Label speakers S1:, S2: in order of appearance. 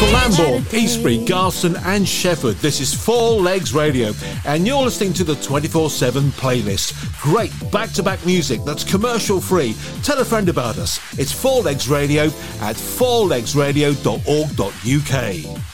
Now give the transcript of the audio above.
S1: Lambourne, Eastbury, Garston and Shefford. This is Four Legs Radio and you're listening to the 24/7 playlist. Great back-to-back music that's commercial free. Tell a friend about us. It's Four Legs Radio at fourlegsradio.org.uk.